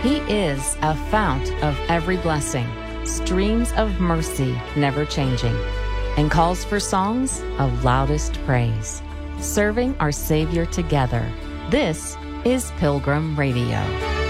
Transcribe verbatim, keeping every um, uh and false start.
He is a fount of every blessing, streams of mercy never changing, and calls for songs of loudest praise. Serving our Savior together. This is Pilgrim Radio.